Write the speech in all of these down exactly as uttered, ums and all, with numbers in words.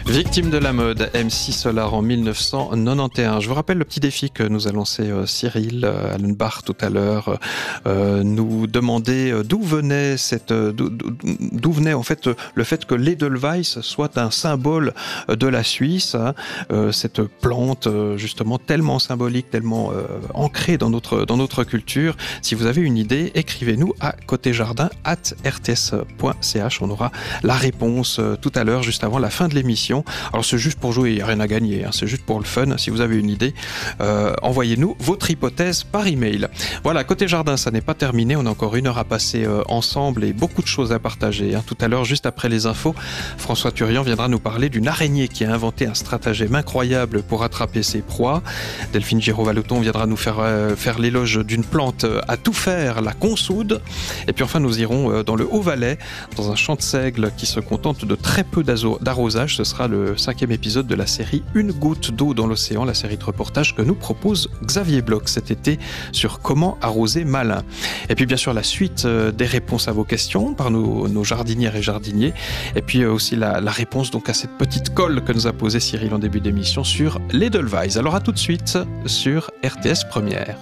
Victime de la mode, M C Solar en dix-neuf cent quatre-vingt-onze. Je vous rappelle le petit défi que nous a lancé euh, Cyril euh, Allenbach tout à l'heure. Euh, nous demander euh, d'où venait cette, euh, d'où, d'où venait en fait le fait que l'Edelweiss soit un symbole de la Suisse. Hein, euh, cette plante euh, justement tellement symbolique, tellement euh, ancrée dans notre dans notre culture. Si vous avez une idée, écrivez-nous à côté jardin arobase r t s point c h. On aura la réponse euh, tout à l'heure, juste avant la fin de l'émission. Alors c'est juste pour jouer, il n'y a rien à gagner, hein, c'est juste pour le fun. Si vous avez une idée, euh, envoyez-nous votre hypothèse par email. Voilà, côté jardin, ça n'est pas terminé, on a encore une heure à passer euh, ensemble et beaucoup de choses à partager. Hein. Tout à l'heure, juste après les infos, François Turian viendra nous parler d'une araignée qui a inventé un stratagème incroyable pour attraper ses proies. Delphine Giraud-Valouton viendra nous faire, euh, faire l'éloge d'une plante à tout faire, la consoude. Et puis enfin, nous irons euh, dans le Haut-Valais, dans un champ de seigle qui se contente de très peu d'arrosage. Ce sera le cinquième épisode de la série Une goutte d'eau dans l'océan, la série de reportages que nous propose Xavier Bloch cet été sur comment arroser malin. Et puis bien sûr la suite euh, des réponses à vos questions par nos, nos jardinières et jardiniers. Et puis euh, aussi la, la réponse donc à cette petite colle que nous a posée Cyril en début d'émission sur l'Edelweiss. Alors à tout de suite sur R T S Première.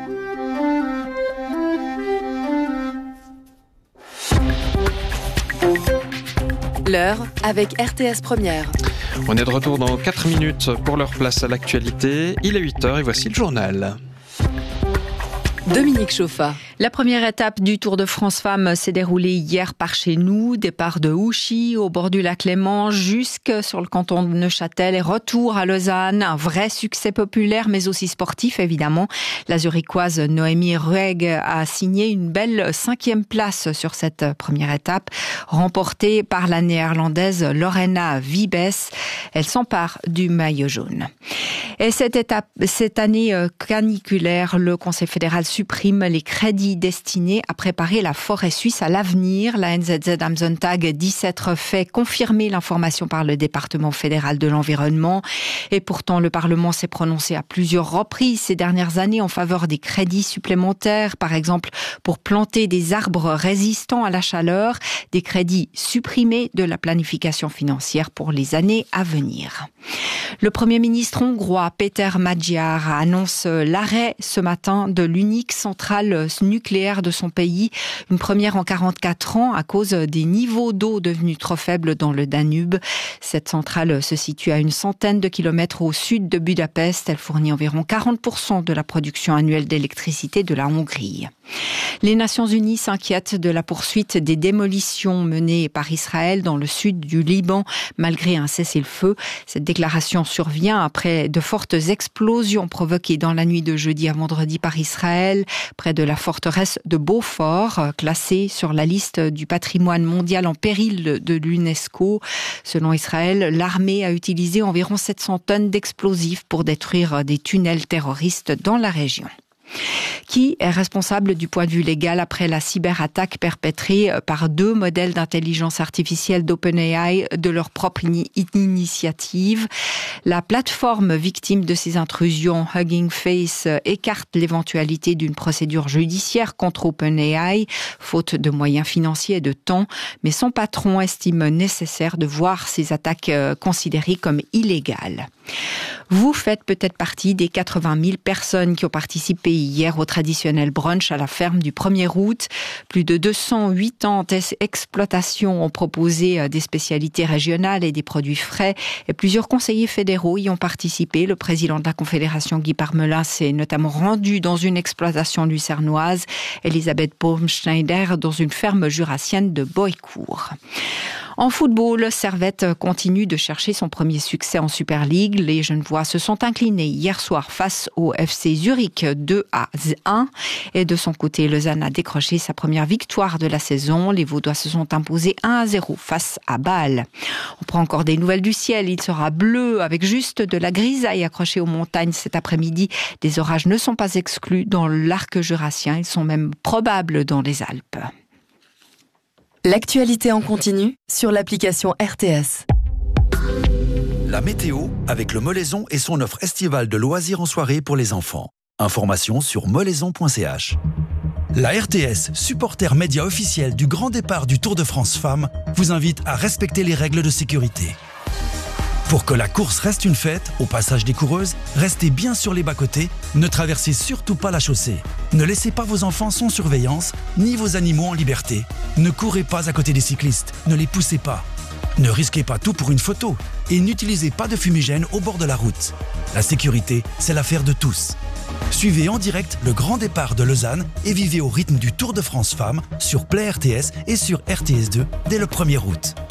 L'heure avec R T S Première. On est de retour dans quatre minutes pour leur place à l'actualité. Il est huit heures et voici le journal. Dominique Chauffa. La première étape du Tour de France Femmes s'est déroulée hier par chez nous, départ de Ouchy au bord du lac Léman jusque sur le canton de Neuchâtel et retour à Lausanne. Un vrai succès populaire mais aussi sportif évidemment. La Zurichoise Noémie Rueg a signé une belle cinquième place sur cette première étape, remportée par la néerlandaise Lorena Wiebes. Elle s'empare du maillot jaune. Et cette étape, cette année caniculaire, le Conseil fédéral supprime les crédits destinés à préparer la forêt suisse à l'avenir. La N Z Z am Sonntag dit s'être fait confirmer l'information par le département fédéral de l'environnement. Et pourtant, le Parlement s'est prononcé à plusieurs reprises ces dernières années en faveur des crédits supplémentaires, par exemple pour planter des arbres résistants à la chaleur, des crédits supprimés de la planification financière pour les années à venir. Le Premier ministre hongrois Péter Magyar annonce l'arrêt ce matin de l'unique centrale nucléaire de son pays, une première en quarante-quatre ans à cause des niveaux d'eau devenus trop faibles dans le Danube. Cette centrale se situe à une centaine de kilomètres au sud de Budapest. Elle fournit environ quarante pour cent de la production annuelle d'électricité de la Hongrie. Les Nations Unies s'inquiètent de la poursuite des démolitions menées par Israël dans le sud du Liban malgré un cessez-le-feu. Cette déclaration survient après de fortes explosions provoquées dans la nuit de jeudi à vendredi par Israël près de la forteresse de Beaufort, classée sur la liste du patrimoine mondial en péril de l'UNESCO. Selon Israël, l'armée a utilisé environ sept cents tonnes d'explosifs pour détruire des tunnels terroristes dans la région. Qui est responsable du point de vue légal après la cyberattaque perpétrée par deux modèles d'intelligence artificielle d'OpenAI de leur propre ini- initiative. La plateforme victime de ces intrusions, Hugging Face, écarte l'éventualité d'une procédure judiciaire contre OpenAI, faute de moyens financiers et de temps, mais son patron estime nécessaire de voir ces attaques considérées comme illégales. Vous faites peut-être partie des quatre-vingt mille personnes qui ont participé hier au traditionnel brunch à la ferme du premier août. Plus de deux cent quatre-vingt-dix exploitations ont proposé des spécialités régionales et des produits frais. Et plusieurs conseillers fédéraux y ont participé. Le président de la Confédération, Guy Parmelin, s'est notamment rendu dans une exploitation lucernoise. Elisabeth Baumschneider dans une ferme jurassienne de Boycourt. En football, Servette continue de chercher son premier succès en Super League. Les Genevois se sont inclinés hier soir face au F C Zurich deux à un. Et de son côté, Lausanne a décroché sa première victoire de la saison. Les Vaudois se sont imposés un à zéro face à Bâle. On prend encore des nouvelles du ciel. Il sera bleu avec juste de la grisaille accrochée aux montagnes cet après-midi. Des orages ne sont pas exclus dans l'arc jurassien. Ils sont même probables dans les Alpes. L'actualité en continu sur l'application R T S. La météo avec le Molaison et son offre estivale de loisirs en soirée pour les enfants. Information sur molaison point c h. La R T S, supporter média officiel du grand départ du Tour de France Femmes, vous invite à respecter les règles de sécurité. Pour que la course reste une fête, au passage des coureuses, restez bien sur les bas-côtés, ne traversez surtout pas la chaussée. Ne laissez pas vos enfants sans surveillance, ni vos animaux en liberté. Ne courez pas à côté des cyclistes, ne les poussez pas. Ne risquez pas tout pour une photo et n'utilisez pas de fumigène au bord de la route. La sécurité, c'est l'affaire de tous. Suivez en direct le grand départ de Lausanne et vivez au rythme du Tour de France Femmes sur Play R T S et sur R T S deux dès le premier août.